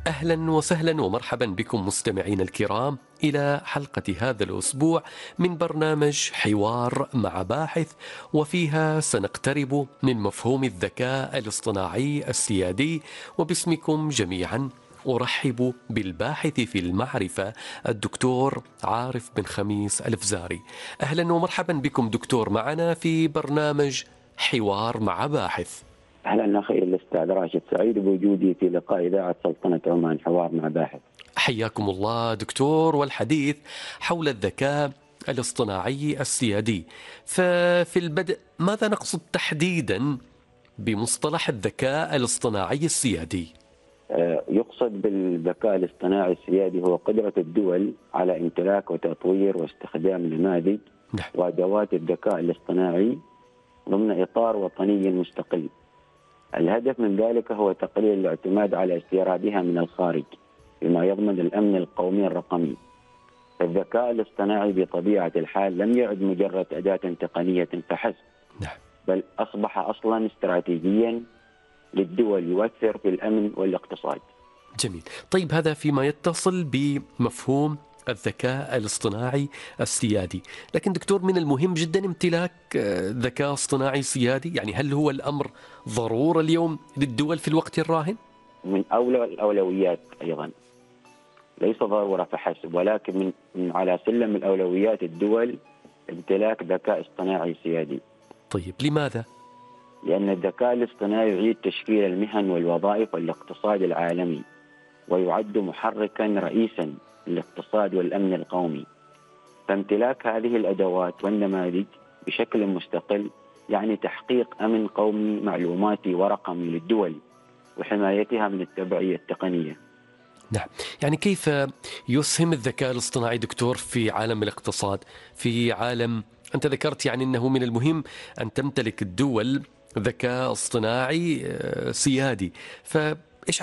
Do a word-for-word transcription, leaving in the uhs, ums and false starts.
أهلا وسهلا ومرحبا بكم مستمعين الكرام إلى حلقة هذا الأسبوع من برنامج حوار مع باحث، وفيها سنقترب من مفهوم الذكاء الاصطناعي السيادي. وباسمكم جميعا أرحب بالباحث في المعرفة الدكتور عارف بن خميس الفزاري. أهلا ومرحبا بكم دكتور معنا في برنامج حوار مع باحث. أهلا أخي الأستاذ راشد، سعيد بوجودي في لقاء إذاعة سلطنة عمان حوار مع باحث. حياكم الله دكتور، والحديث حول الذكاء الاصطناعي السيادي. ففي البدء ماذا نقصد تحديدا بمصطلح الذكاء الاصطناعي السيادي؟ يقصد بالذكاء الاصطناعي السيادي هو قدرة الدول على امتلاك وتطوير واستخدام نماذج نعم. وأدوات الذكاء الاصطناعي ضمن إطار وطني مستقل. الهدف من ذلك هو تقليل الاعتماد على استيرادها من الخارج بما يضمن الأمن القومي الرقمي. الذكاء الاصطناعي بطبيعة الحال لم يعد مجرد أداة تقنية فحسب، نعم. بل أصبح أصلا استراتيجيا للدول يؤثر في الأمن والاقتصاد. جميل. طيب هذا فيما يتصل بمفهوم الذكاء الاصطناعي السيادي، لكن دكتور من المهم جدا امتلاك ذكاء اصطناعي سيادي، يعني هل هو الأمر ضرورة اليوم للدول في الوقت الراهن؟ من أولى الأولويات أيضا، ليس ضرورة فحسب، ولكن من, من على سلم الأولويات الدول امتلاك ذكاء اصطناعي سيادي. طيب لماذا؟ لأن الذكاء الاصطناعي يعيد تشكيل المهن والوظائف والاقتصاد العالمي، ويعد محركا رئيسا للاقتصاد والأمن القومي. فامتلاك هذه الأدوات والنماذج بشكل مستقل يعني تحقيق أمن قومي معلوماتي ورقمي للدول وحمايتها من التبعية التقنية. نعم، يعني كيف يسهم الذكاء الاصطناعي دكتور في عالم الاقتصاد، في عالم أنت ذكرت يعني أنه من المهم أن تمتلك الدول ذكاء اصطناعي سيادي،